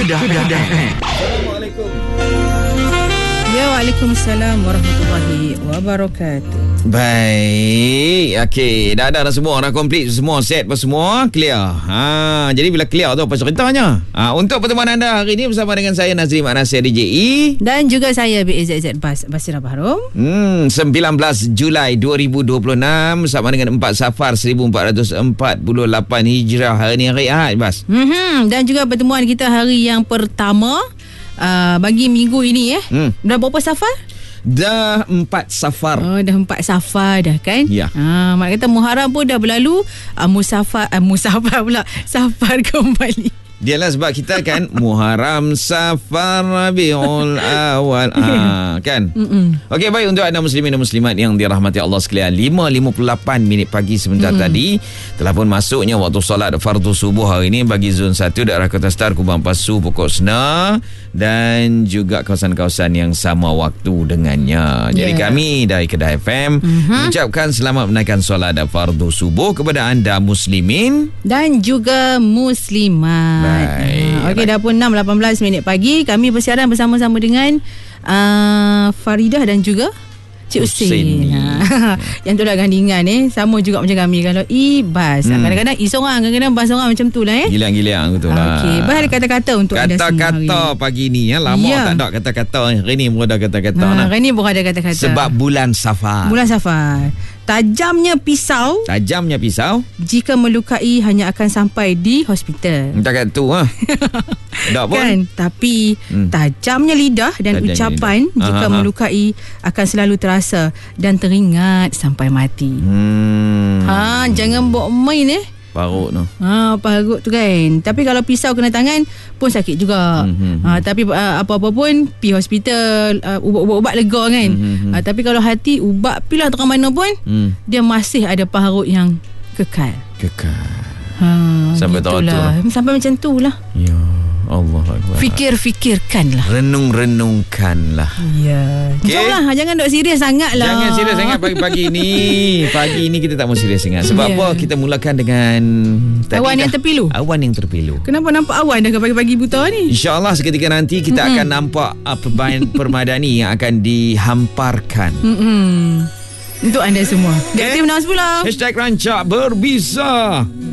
Kedah FM. Assalamualaikum. Ya, Waalaikumsalam warahmatullahi wabarakatuh. Baik. Okey, dah semua, dah komplit semua, set apa semua, clear. Jadi bila clear tu apa ceritanya? Untuk pertemuan anda hari ini bersama dengan saya Nazri Mak Nasir DJE Dan juga saya BAZZ Basirah Bahrom. 19 Julai 2026 bersama dengan 4 Safar 1448 Hijrah. Hari ni hari Ahad, Bas. Dan juga pertemuan kita hari yang pertama bagi minggu ini Dah berapa Safar? Dah 4 Safar. Oh, dah 4 Safar dah kan? Ya. Mak kata Muharram pun dah berlalu. Musafar pula. Safar kembali. Dialah sebab kita kan Muharram, Safar, Rabiul Awal, kan? Okey, baik, untuk anda muslimin dan muslimat yang dirahmati Allah sekalian, 5.58 minit pagi sebentar tadi telah pun masuknya waktu solat fardu subuh hari ini bagi zon 1 daerah Kota Star, Kubang Pasu, Pokok Sena dan juga kawasan-kawasan yang sama waktu dengannya. Jadi kami dari Kedah FM ucapkan selamat menaikkan solat fardu subuh kepada anda muslimin dan juga muslimat. Okey, dah pun 6.18 minit pagi. Kami bersiaran bersama-sama dengan Faridah dan juga Cik Hussein. Yang tu lah gandingan Sama juga macam kami. Kalau Bas kadang-kadang seorang, kadang-kadang Bas seorang macam tu lah Gilang-gilang betul lah. Okey, Bas ada kata-kata untuk anda semua kata-kata pagi ni lama tak ada kata-kata. Hari ni pun ada kata-kata Hari ni pun ada kata-kata. Sebab bulan Safar. Tajamnya pisau jika melukai hanya akan sampai di hospital. Tak kat tu tak pun. Kan? Tapi tajamnya lidah dan ucapan jika melukai akan selalu terasa dan teringat sampai mati. Jangan buat main Parut tu. Parut tu kan. Tapi kalau pisau kena tangan pun sakit juga. Tapi apa-apa pun pergi hospital, ubat-ubat lega kan. Tapi kalau hati, ubat pilah terang mana pun, dia masih ada parut yang kekal. Sampai tahu tu lah. Sampai macam tu lah. Ya Allah Akbar. Fikirkanlah. Renungkanlah. Ya. Jomlah, jangan duk serius sangat lah. Jangan serius sangat pagi-pagi ni. Pagi ni kita tak mau serius sangat. Sebab apa? Kita mulakan dengan awan yang terpilu. Awan yang terpilu. Kenapa nampak awan dah pagi-pagi buta ni? InsyaAllah seketika nanti kita akan nampak permadani yang akan dihamparkan. Untuk anda semua. Aktif 6.10. #rancak berbisa.